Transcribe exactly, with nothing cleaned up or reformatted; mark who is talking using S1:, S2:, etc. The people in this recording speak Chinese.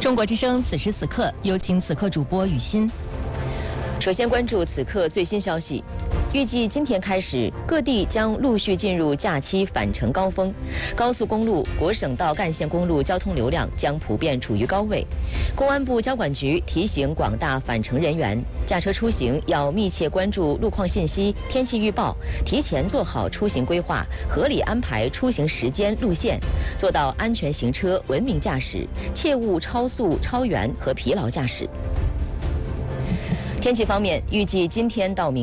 S1: 中国之声此时此刻，有请此刻主播雨欣。
S2: 首先关注此刻最新消息。预计今天开始，各地将陆续进入假期返程高峰，高速公路、国省道干线公路交通流量将普遍处于高位。公安部交管局提醒广大返程人员，驾车出行要密切关注路况信息、天气预报，提前做好出行规划，合理安排出行时间、路线，做到安全行车、文明驾驶，切勿超速、超员和疲劳驾驶。天气方面，预计今天到明